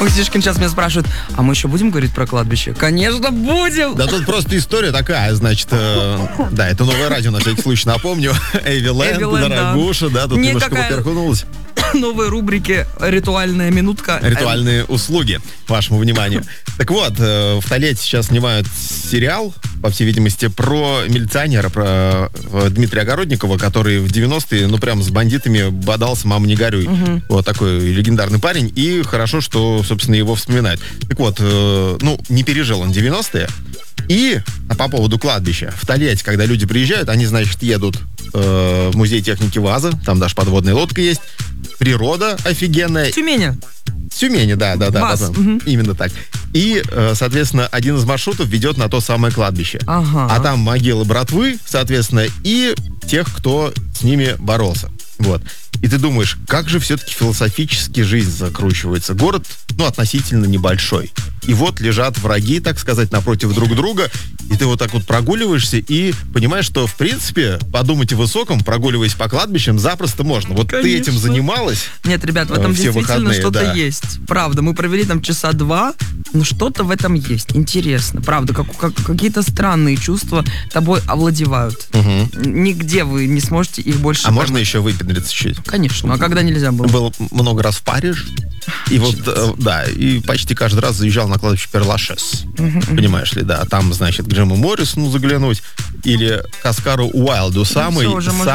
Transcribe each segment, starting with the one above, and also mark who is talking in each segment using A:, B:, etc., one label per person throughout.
A: Максишкин сейчас меня спрашивает, а мы еще будем говорить про кладбище? Конечно, будем!
B: Да тут просто история такая, значит, да, это новое радио, на всякий случай напомню. Эйви Лэнд, дорогуша, да, тут немножко поперхнулась.
A: Новые рубрики «Ритуальная минутка».
B: Ритуальные услуги, вашему вниманию. Так вот, в Тольятти сейчас снимают сериал, по всей видимости, про милиционера, про Дмитрия Огородникова, который в 90-е, ну, прям с бандитами бодался, мама, не горюй. Вот такой легендарный парень. И хорошо, что, собственно, его вспоминают. Так вот, ну, не пережил он 90-е. И по поводу кладбища. В Тольятти, когда люди приезжают, они, значит, едут в музей техники ВАЗа, там даже подводная лодка есть. Природа офигенная. Тюмени, да. Именно так. И, соответственно, один из маршрутов ведет на то самое кладбище. А там могилы братвы, соответственно, и тех, кто с ними боролся. Вот. И ты думаешь, как же все-таки философически жизнь закручивается. Город, ну, относительно небольшой. И вот лежат враги, так сказать, напротив друг друга. И ты вот так вот прогуливаешься и понимаешь, что, в принципе, подумать о высоком, прогуливаясь по кладбищам, запросто можно. Вот
A: Конечно.
B: Ты этим занималась?
A: Нет, ребят, в этом действительно выходные, что-то есть. Правда, мы провели там часа 2, но что-то в этом есть. Интересно. Правда, какие-то странные чувства тобой овладевают. Нигде вы не сможете их больше...
B: А можно еще выпендриться чуть?
A: Конечно. А когда нельзя было?
B: Был много раз в Париж. И вот, да, и почти каждый раз заезжал на кладбище Пер-Лашез. Понимаешь ли, да. Там, значит, к Джиму Моррисону заглянуть. Или к Оскару Уайлду. Самый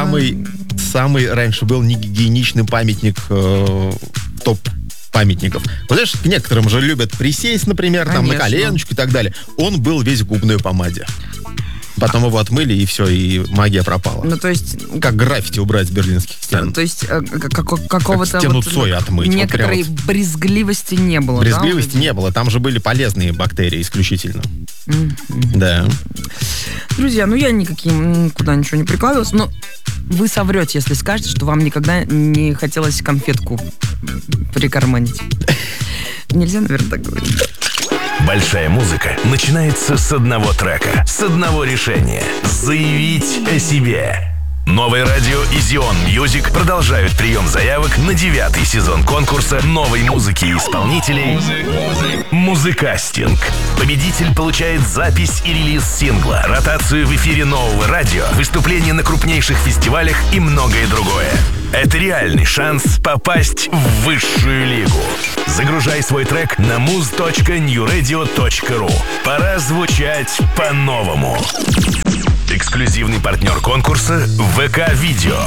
B: раньше был негигиеничный памятник топ памятников. Вот знаешь, к некоторым же любят присесть, например, там на коленочку и так далее. Он был весь в губной помаде. Потом его отмыли, и все, и магия пропала.
A: Ну, то есть...
B: Как граффити убрать с берлинских стен.
A: То есть какого-то...
B: Как стену Цоя отмыть.
A: Некоторой брезгливости не было,
B: брезгливости не было. Там же были полезные бактерии исключительно. Да.
A: Друзья, ну я никуда ничего не прикладывалась, но вы соврете, если скажете, что вам никогда не хотелось конфетку прикарманить. Нельзя, наверное, так говорить.
C: Большая музыка начинается с одного трека, с одного решения. Заявить о себе. Новое радио и Зион Мьюзик продолжают прием заявок на 9-й сезон конкурса новой музыки и исполнителей «Музыкастинг». Победитель получает запись и релиз сингла, ротацию в эфире нового радио, выступления на крупнейших фестивалях и многое другое. Это реальный шанс попасть в высшую лигу. Загружай свой трек на muz.newradio.ru. Пора звучать по-новому. Эксклюзивный партнер конкурса ВК-видео.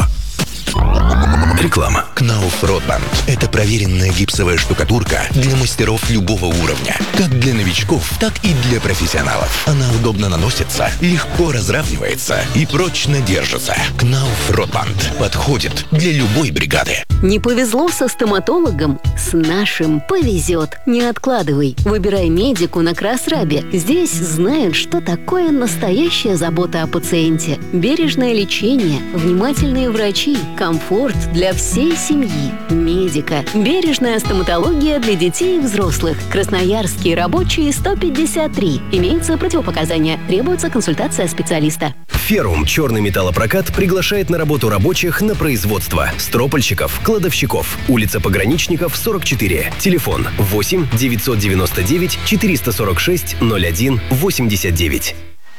C: Реклама.
D: Knauf Rotband – это проверенная гипсовая штукатурка для мастеров любого уровня. Как для новичков, так и для профессионалов. Она удобно наносится, легко разравнивается и прочно держится. Knauf Rotband подходит для любой бригады.
E: Не повезло со стоматологом? С нашим повезет. Не откладывай. Выбирай медику на Красрабе. Здесь знают, что такое настоящая забота о пациенте. Бережное лечение, внимательные врачи, комфорт для всей семьи. Медика. Бережная стоматология для детей и взрослых. Красноярские рабочие 153. Имеются противопоказания. Требуется консультация специалиста.
F: Феррум черный металлопрокат приглашает на работу рабочих на производство. Стропольщиков, кладовщиков. Улица Пограничников, 44. Телефон 8 999 446 01 89.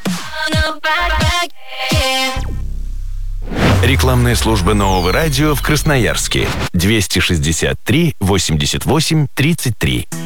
C: Рекламная служба нового радио в Красноярске. 263 88 33.